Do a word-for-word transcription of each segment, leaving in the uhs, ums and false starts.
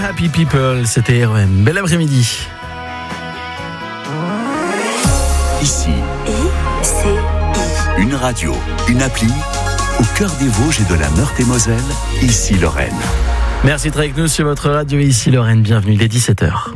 Happy People, c'était R E M. Bel après-midi. Ici, I C I. une radio, une appli, au cœur des Vosges et de la Meurthe-et-Moselle, ici Lorraine. Merci d'être avec nous sur votre radio, ici Lorraine. Bienvenue, il est dix-sept heures.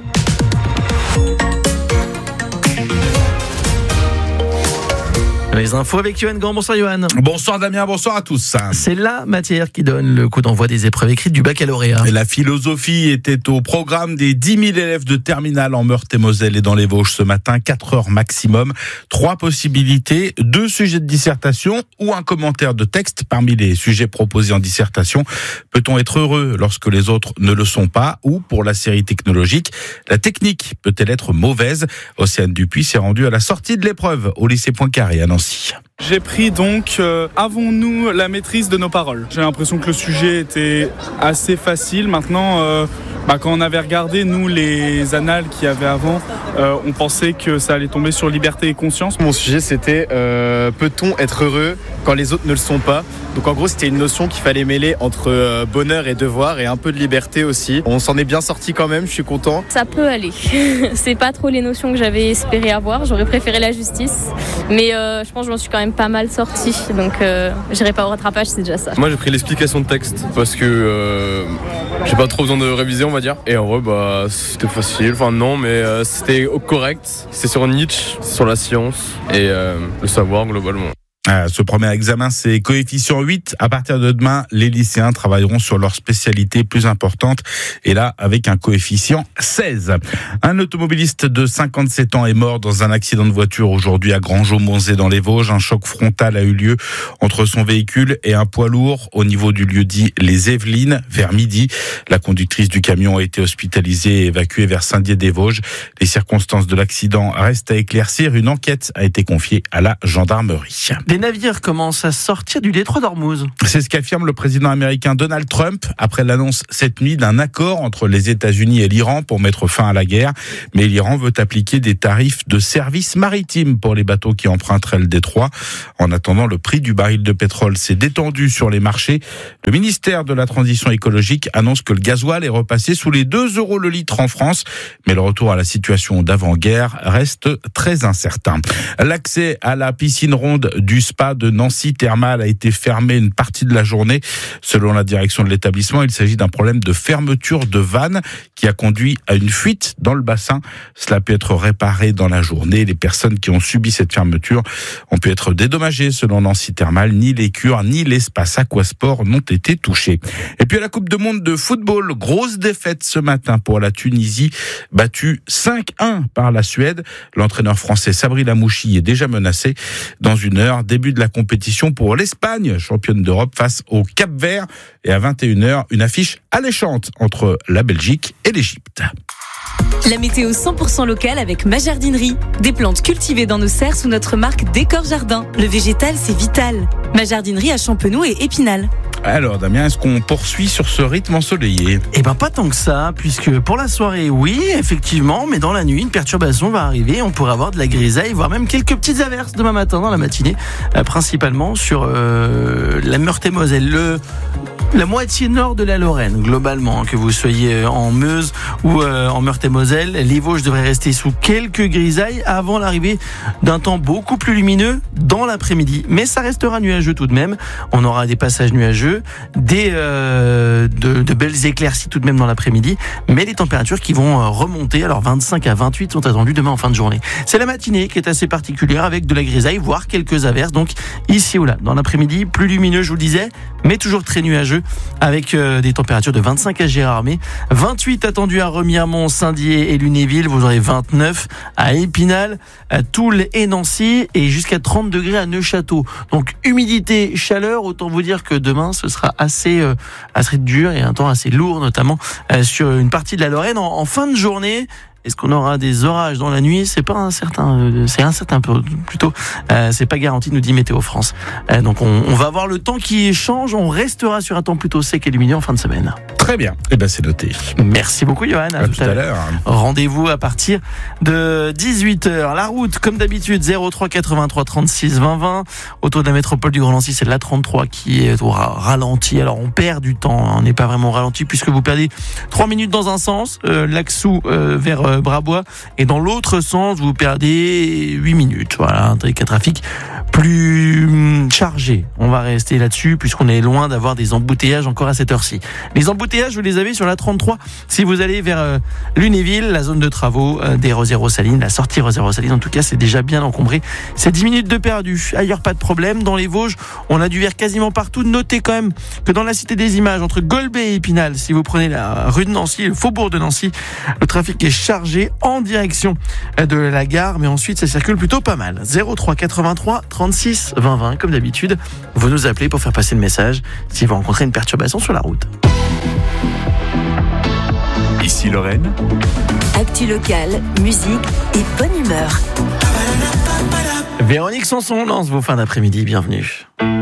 Les infos avec Yoann Gant. Bonsoir Yoann. Bonsoir Damien, bonsoir à tous. C'est la matière qui donne le coup d'envoi des épreuves écrites du baccalauréat. Et la philosophie était au programme des dix mille élèves de terminale en Meurthe-et-Moselle et dans les Vosges ce matin. quatre heures maximum. Trois possibilités, deux sujets de dissertation ou un commentaire de texte. Parmi les sujets proposés en dissertation, peut-on être heureux lorsque les autres ne le sont pas? Ou pour la série technologique, la technique peut-elle être mauvaise? Océane Dupuis s'est rendue à la sortie de l'épreuve au lycée Poincaré à Nancy. J'ai pris donc euh, Avons-nous la maîtrise de nos paroles? J'ai l'impression que le sujet était assez facile. Maintenant, euh, bah, quand on avait regardé, nous, les annales qu'il y avait avant, euh, on pensait que ça allait tomber sur liberté et conscience. Mon sujet, c'était euh, peut-on être heureux quand les autres ne le sont pas? Donc en gros, c'était une notion qu'il fallait mêler entre euh, bonheur et devoir et un peu de liberté aussi. On s'en est bien sorti quand même, je suis content. Ça peut aller. C'est pas trop les notions que j'avais espéré avoir. J'aurais préféré la justice. Mais euh, je pense que je m'en suis quand même pas mal sortie. Donc euh, j'irai pas au rattrapage, c'est déjà ça. Moi, j'ai pris l'explication de texte parce que euh, j'ai pas trop besoin de réviser, on va dire. Et en vrai, bah, c'était facile. Enfin, non, mais euh, c'était correct. C'est sur Nietzsche, sur la science et euh, le savoir globalement. Ah, ce premier examen, c'est coefficient huit. À partir de demain, les lycéens travailleront sur leur spécialité plus importante. Et là, avec un coefficient seize. Un automobiliste de cinquante-sept ans est mort dans un accident de voiture aujourd'hui à Grangeau-Monzé dans les Vosges. Un choc frontal a eu lieu entre son véhicule et un poids lourd au niveau du lieu dit Les Yvelines vers midi. La conductrice du camion a été hospitalisée et évacuée vers Saint-Dié-des-Vosges. Les circonstances de l'accident restent à éclaircir. Une enquête a été confiée à la gendarmerie. Des navires commencent à sortir du détroit d'Ormuz. C'est ce qu'affirme le président américain Donald Trump après l'annonce cette nuit d'un accord entre les États-Unis et l'Iran pour mettre fin à la guerre. Mais l'Iran veut appliquer des tarifs de service maritime pour les bateaux qui emprunteraient le détroit. En attendant, le prix du baril de pétrole s'est détendu sur les marchés. Le ministère de la Transition écologique annonce que le gasoil est repassé sous les deux euros le litre en France. Mais le retour à la situation d'avant-guerre reste très incertain. L'accès à la piscine ronde du spa de Nancy Thermal a été fermé une partie de la journée. Selon la direction de l'établissement, il s'agit d'un problème de fermeture de vanne qui a conduit à une fuite dans le bassin. Cela peut être réparé dans la journée. Les personnes qui ont subi cette fermeture ont pu être dédommagées selon Nancy Thermal. Ni les cures ni l'espace aquasport n'ont été touchés. Et puis à la Coupe du Monde de football, grosse défaite ce matin pour la Tunisie, battue cinq un par la Suède. L'entraîneur français Sabri Lamouchi est déjà menacé. Dans une heure, début de la compétition pour l'Espagne, championne d'Europe face au Cap-Vert. Et à vingt et une heures, une affiche alléchante entre la Belgique et l'Égypte. La météo cent pour cent locale avec ma jardinerie. Des plantes cultivées dans nos serres sous notre marque Décor Jardin. Le végétal, c'est vital. Ma jardinerie à Champenoux et Épinal. Alors Damien, est-ce qu'on poursuit sur ce rythme ensoleillé? Eh ben pas tant que ça, puisque pour la soirée, oui, effectivement, mais dans la nuit, une perturbation va arriver. On pourrait avoir de la grisaille, voire même quelques petites averses demain matin dans la matinée, euh, principalement sur euh, la Meurthe-et-Moselle. Le La moitié nord de la Lorraine, globalement, que vous soyez en Meuse ou euh, en Meurthe-et-Moselle, les Vosges devraient rester sous quelques grisailles avant l'arrivée d'un temps beaucoup plus lumineux dans l'après-midi. Mais ça restera nuageux tout de même. On aura des passages nuageux, des euh, de, de belles éclaircies tout de même dans l'après-midi, mais les températures qui vont remonter. Alors vingt-cinq à vingt-huit sont attendues demain en fin de journée. C'est la matinée qui est assez particulière avec de la grisaille, voire quelques averses. Donc ici ou là, dans l'après-midi, plus lumineux, je vous le disais, mais toujours très nuageux, avec euh, des températures de vingt-cinq à Gérardmer, vingt-huit attendus à Remiremont, Saint-Dié et Lunéville, vous aurez vingt-neuf à Épinal, à Toul et Nancy, et jusqu'à trente degrés à Neufchâteau. Donc humidité, chaleur, autant vous dire que demain ce sera assez, euh, assez dur et un temps assez lourd, notamment euh, sur une partie de la Lorraine. En, en fin de journée, Est-ce qu'on aura des orages dans la nuit? C'est pas incertain, euh, c'est incertain plutôt. Euh, c'est pas garanti, nous dit Météo France. Euh, donc on, on va avoir le temps qui change. On restera sur un temps plutôt sec et lumineux en fin de semaine. Très bien. Eh ben c'est noté. Merci beaucoup, Johan. À, à tout, tout à l'heure. Rendez-vous à partir de dix-huit heures. La route, comme d'habitude, zéro trois quatre-vingt-trois trente-six vingt vingt. Autour de la métropole du Grand Nancy, c'est la trente-trois qui est au ralenti. Alors on perd du temps. On n'est pas vraiment au ralenti puisque vous perdez trois minutes dans un sens, euh, Laxou euh, vers euh, Brabois, et dans l'autre sens, vous perdez huit minutes. Voilà, avec un trafic plus chargé. On va rester là-dessus puisqu'on est loin d'avoir des embouteillages encore à cette heure-ci. Les embouteillages, vous les avez sur la trente-trois. Si vous allez vers euh, Lunéville, la zone de travaux euh, des Rosières-aux-Salines, la sortie Rosières-aux-Salines, en tout cas, c'est déjà bien encombré. C'est dix minutes de perdu. Ailleurs, pas de problème. Dans les Vosges, on a du vert quasiment partout. Notez quand même que dans la Cité des Images, entre Golbet et Épinal, si vous prenez la rue de Nancy, le faubourg de Nancy, le trafic est chargé en direction de la gare, mais ensuite, ça circule plutôt pas mal. zéro trois quatre-vingt-trois trente-six vingt vingt, comme d'habitude. Vous nous appelez pour faire passer le message si vous rencontrez une perturbation sur la route. Ici Lorraine. Actu locale, musique et bonne humeur. Véronique Sanson lance vos fins d'après-midi. Bienvenue.